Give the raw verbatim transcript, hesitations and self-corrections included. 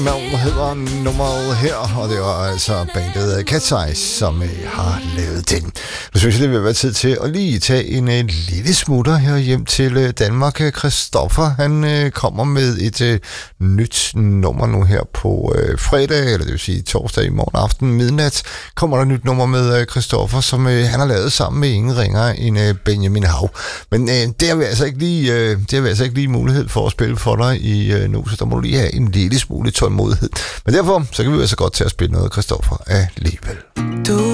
Hvad hedder nummeret her, og det var altså bandet Cat's Eyes, som har lavet den. Nu synes jeg, det vil være tid til at lige tage en uh, lille smutter her hjem til uh, Danmark. Christoffer, han uh, kommer med et uh, nyt nummer nu her på uh, fredag, eller det vil sige torsdag i morgen aften midnat, kommer der et nyt nummer med uh, Christoffer, som uh, han har lavet sammen med ingen ringer end uh, Benjamin Hav. Men uh, det har vi altså ikke lige, uh, det har vi altså ikke lige mulighed for at spille for dig i uh, nu, så der må du lige have en lille smule tålmodighed. Men derfor så kan vi altså godt til at spille noget Christoffer alligevel. Du